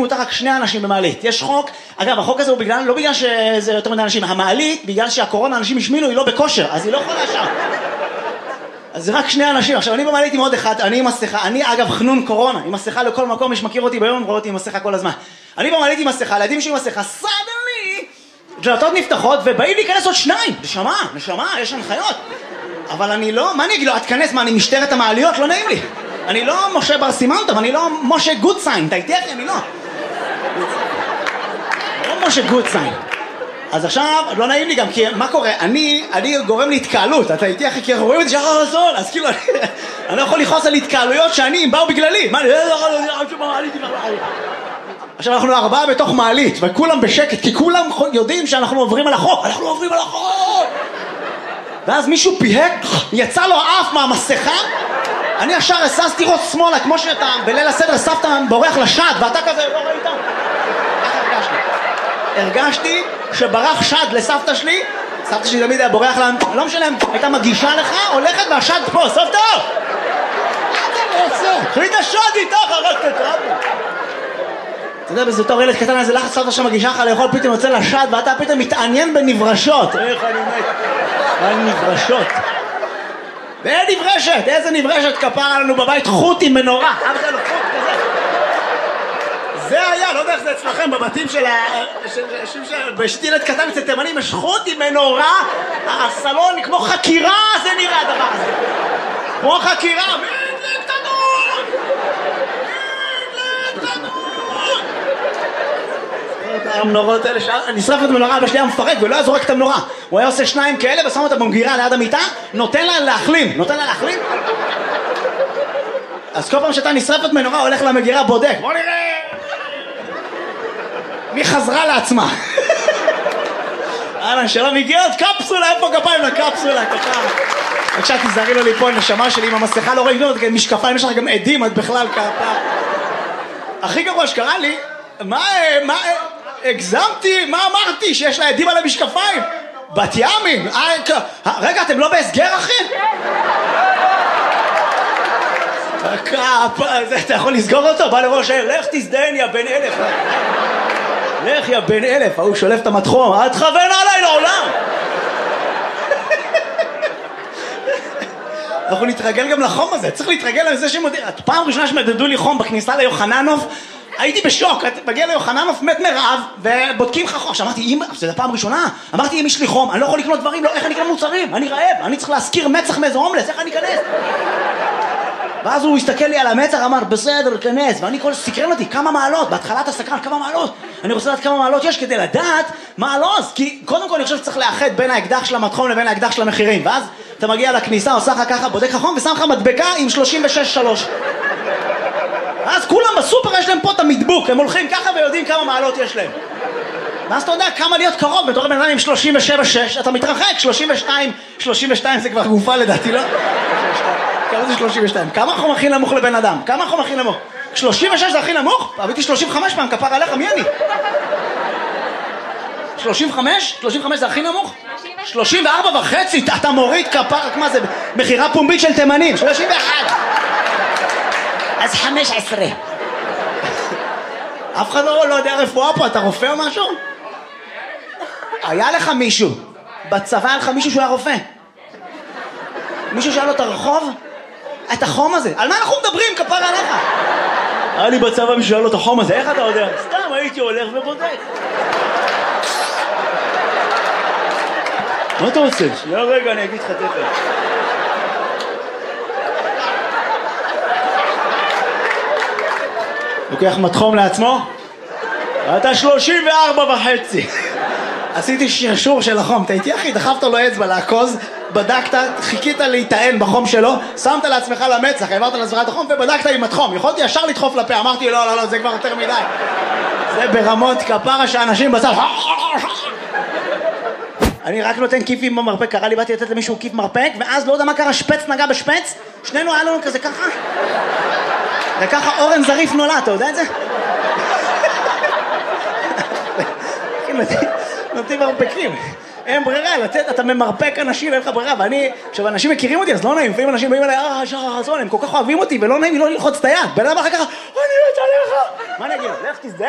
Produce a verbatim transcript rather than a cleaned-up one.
מותר רק שני אנשים במעלית. יש חוק, אגב, החוק הזה הוא בגלל, לא בגלל שזה יותר מדי אנשים, המעלית, בגלל שהקורונה אנשים השמינו, היא לא בכושר, אז היא לא יכולה שם. אז זה רק שני אנשים. עכשיו, אני במעלית עם עוד אחד, אני עם מסכה, אני אגב חנון קורונה, עם מסכה לכל מקום, מי שמכיר אותי ביום, רואה אותי עם מסכה כל הזמן. אני במעלית עם מסכה, לידים שלי עם מסכה, סדלי, דלתות נפתחות ובאים להיכנס עוד שניים. נשמה, נשמה, יש הנחיות. אבל אני לא, מה אני אגיד לו, את כנס, מה, אני משטרת המעליות? לא נעים לי. אני לא משה בר סימנטוב, אני לא משה גודסיין, אתה איתי אחי, אני לא. לא משה גודסיין. אז עכשיו, לא נעים לי גם, כי מה קורה? אני, אני גורם להתקהלות, אתה איתי אחי, כי רואים אותי שחר רזון, אז כאילו, אני לא יכול לכעוס על התקהלויות שאני, הם באו בגללי. מה, אני לא יכול עכשיו אנחנו ארבעה בתוך מעלית, וכולם בשקט, כי כולם יודעים שאנחנו עוברים על החוק, אנחנו עוברים על החוק! ואז מישהו פיהק, יצא לו אף מהמסכה, אני ישר הססתי ראש שמאלה, כמו שאתה בליל הסדר סבתא בורח לשד, ואתה כזה לא ראית? איך הרגשתי? הרגשתי שברח שד לסבתא שלי, סבתא שלי תמיד היה בורח להם, לא משנה, הייתה מגישה לך, הולכת והשד פה, סבתא! מה אתה רוצה? קחי את השד איתך, הרגת את רבי. אתה יודע, בזה תור ילד קטן, איזה לחץ סבתא שמגישה לך לאכול, פתאום יוצא לשד, ואתה פתאום מתעניין בנברשות. איך אני מת? על נברשות. ואין נברשת, איזה נברשת כפרה לנו בבית, חוט עם מנורה. אבא לו חוט כזה. זה היה, לא יודע איך זה אצלכם, בבתים של ה... בשתי ילד קטן אצל תימנים, יש חוט עם מנורה, הסלון כמו חקירה, זה נראה הדבר הזה. כמו חקירה, מדלק תנור! מדלק תנור! המנורות האלה, נשרפת מנורה, אבא שלי היה מפרק ולא היה זורק את המנורה. הוא היה עושה שניים כאלה ושם אותה במגירה ליד המיטה, נותן לה להחלים, נותן לה להחלים. אז כל פעם שאתה נשרפת מנורה, הולך למגירה, בודק, בוא נראה מי חזרה לעצמה. אהלן, שלום, הגיע עוד קפסולה, איפה כפיים לקפסולה, כפיים. בבקשה, תזהרי לו ליפול, נשמה שלי, עם המסכה לא רואים, משקפיים, יש לך גם עדים, את בכלל כפיים. הכי גרוע שקרה לי, מה, מה, הגזמתי, מה אמרתי? שיש לה עדים על המשקפיים? בת ימים, רגע, אתם לא בהסגר, אחי? אתה יכול לסגור אותו? בא לראש העיר, לך תזדיין יא בן אלף. לך יא בן אלף, הוא שולף את המתחום, אל תכוון עליי לעולם. אנחנו נתרגל גם לחום הזה, צריך להתרגל לזה שמודיע. פעם ראשונה שמדדו לי חום בכניסה ליוחננוף, הייתי בשוק, מגיע ליוחננוף מת מרעב ובודקים לך חום. אמרתי, זה פעם ראשונה, אמרתי, אם יש לי חום, אני לא יכול לקנות דברים, איך אני אקנה מוצרים? אני רעב, אני צריך להזכיר מצח מאיזה הומלס, איך אני אכנס? ואז הוא הסתכל לי על המצח, אמר, בסדר, כנס, ואני כל סקרן אותי, כמה מעלות, בהתחלת הסקרן, כמה מעלות, אני רוצה לדעת כמה מעלות יש כדי לדעת מה הלוז, כי קודם כל אני חושב שצריך לאחד בין האקדח של המתחום לבין האקדח של המחירים, ואז אתה מגיע לכניסה, עושה לך ככה, בודק לך חום ושם לך מדבקה עם שלושים ושש שלוש. אז כולם בסופר יש להם פה את המדבוק, הם הולכים ככה ויודעים כמה מעלות יש להם. ואז אתה יודע כמה להיות קרוב, בתור בן אדם עם שלושים ושבע שש, אתה מתרחק, שלושים ושתיים, שלושים ושתיים זה כבר גופה לדעתי, לא? כמה זה שלושים ושתיים? כמה חום הכי נמוך לבן אדם? כמה חום הכי נמוך? שלושים ושש זה הכי נמוך? אביתי שלושים וחמש פעם, כפר עליך, מי אני? שלושים וחמש? שלושים וחמש זה הכי נמוך? שלושים וארבע וחצי, אתה מוריד כפר, מה זה? מחירה פומבית של תימנים, שלושים ואחת. אז חמש עשרה. אף אחד לא, לא יודע רפואה פה, אתה רופא או משהו? היה לך מישהו, בצבא היה לך מישהו שהוא היה רופא. מישהו שאל לו את הרחוב? את החום הזה, על מה אנחנו מדברים, כפר עליך? היה לי בצבא מישהו שאל לו את החום הזה, איך אתה יודע? סתם הייתי הולך ובודק. מה אתה רוצה? שנייה רגע, אני אגיד לך תכף. לוקח מתחום לעצמו? אתה שלושים וארבע וחצי. עשיתי שרשור של החום, אתה איתי אחי, דחפת לו אצבע לעקוז, בדקת, חיכית להיטען בחום שלו, שמת לעצמך למצח, העברת לזרת החום ובדקת עם התחום. יכולתי ישר לדחוף לפה, אמרתי לא, לא, לא, זה כבר יותר מדי. זה ברמות כפרה שאנשים בצד. אני רק נותן כיפים במרפק, קרה לי, באתי לתת למישהו כיף מרפק, ואז לא יודע מה קרה, שפץ נגע בשפץ, שנינו היה לנו כזה ככה. וככה אורן זריף נולד, אתה יודע את זה? נותנים מרפקים, אין ברירה, לצאת, אתה ממרפק אנשים, אין לך ברירה, ואני, עכשיו אנשים מכירים אותי, אז לא נעים, לפעמים אנשים באים אליי, אה, שחר חסון, הם כל כך אוהבים אותי, ולא נעים לי לא ללחוץ את היד, בן אדם אחר כך, אני מת עליך, מה אני אגיד? לך תזדהה.